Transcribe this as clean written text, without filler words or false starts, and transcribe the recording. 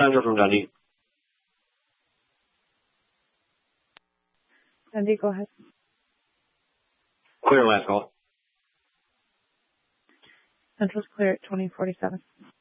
Sandra from Dundee. Dundee, go ahead. Clear last call. Central's clear at 2047.